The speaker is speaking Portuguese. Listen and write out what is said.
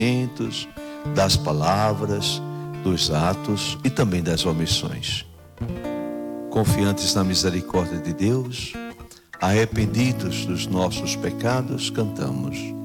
pensamentos, das palavras, dos atos e também das omissões. Confiantes na misericórdia de Deus, arrependidos dos nossos pecados, cantamos: